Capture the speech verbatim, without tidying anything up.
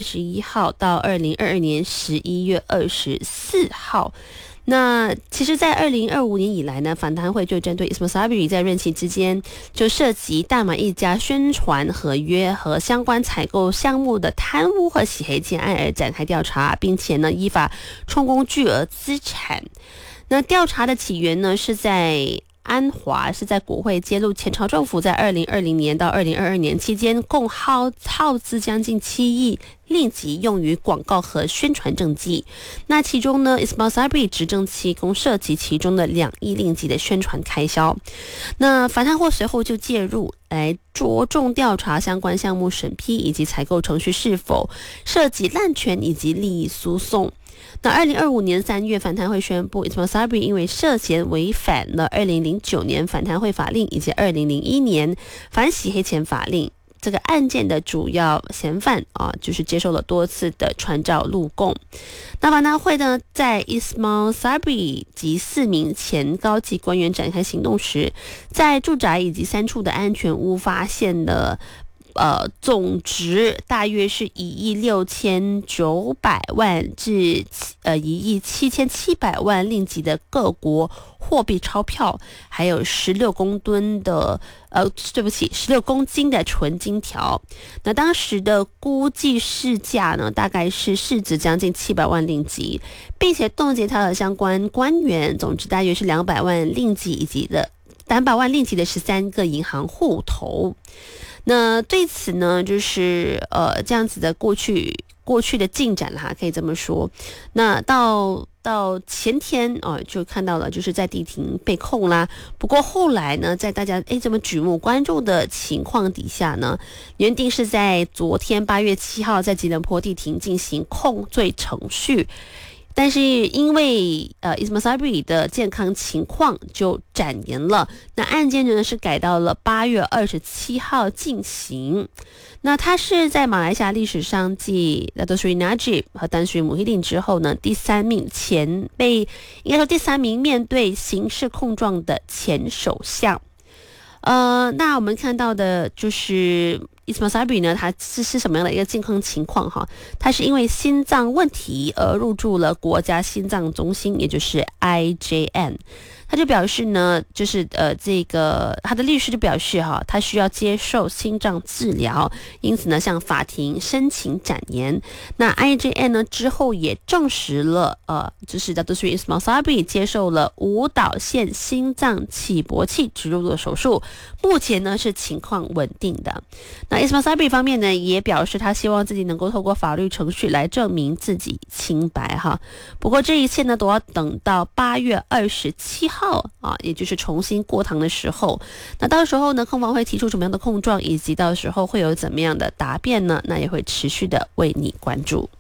十一号到二零二二年十一月二十四号。那其实在二零二五年以来呢，反贪会就针对 Ismail Sabri 在任期之间就涉及大马一家宣传合约和相关采购项目的贪污和洗黑钱案而展开调查，并且呢依法充公巨额资产。那调查的起源呢是在安华是在国会揭露前朝政府在二零二零年到二零二二年期间共耗耗资将近七亿令吉用于广告和宣传政绩。那其中呢 Ismail Sabri 执政期共涉及其中的两亿令吉的宣传开销。那反贪会随后就介入来着重调查相关项目审批以及采购程序是否涉及滥权以及利益输送。那二零二五年三月，反贪会宣布 Ismail Sabri 因为涉嫌违反了二零零九年反贪会法令以及二零零一年反洗黑钱法令，这个案件的主要嫌犯啊，就是接受了多次的传召录供。那反贪会呢，在 Ismail Sabri 及四名前高级官员展开行动时，在住宅以及三处的安全屋发现了呃，总值大约是一亿六千九百万至呃一亿七千七百万令吉的各国货币钞票，还有十六公吨的呃，对不起，十六公斤的纯金条。那当时的估计市价呢，大概是市值将近七百万令吉，并且冻结他的相关官员，总值大约是两百万令吉以及的两百万令吉的十三个银行户头。那对此呢，就是呃这样子的过去过去的进展啦，可以这么说。那到到前天哦、呃，就看到了，就是在地庭被控啦。不过后来呢，在大家诶这么举目关注的情况底下呢，原定是在昨天八月七号在吉隆坡地庭进行控罪程序。但是因为呃 Ismail Sabri 的健康情况就展延了，那案件呢是改到了八月二十七号进行。那他是在马来西亚历史上继 Dato Sri Najib 和Tan Sri Muhyiddin 之后呢，第三名前被应该说第三名面对刑事控状的前首相。呃，那我们看到的就是Ismail Sabri 呢，他是是什么样的一个健康情况哈？他是因为心脏问题而入住了国家心脏中心，也就是 I J N。他就表示呢，就是呃，这个他的律师就表示哈，他需要接受心脏治疗，因此呢，向法庭申请展延。那 I J N 呢之后也证实了，呃，就是 Dato Sri Ismail Sabri 接受了舞蹈线心脏起搏器植入的手术，目前呢是情况稳定的。那 Ismail Sabri 方面呢，也表示他希望自己能够透过法律程序来证明自己清白哈。不过这一切呢，都要等到八月二十七号。号啊，也就是重新过堂的时候，那到时候呢，控方会提出什么样的控状，以及到时候会有怎么样的答辩呢？那也会持续的为你关注。